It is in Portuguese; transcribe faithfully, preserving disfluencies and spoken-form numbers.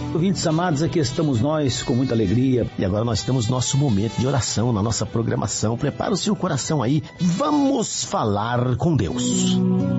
Ouvintes amados, aqui estamos nós com muita alegria. E agora nós temos nosso momento de oração na nossa programação. Prepara o seu coração aí. Vamos falar com Deus.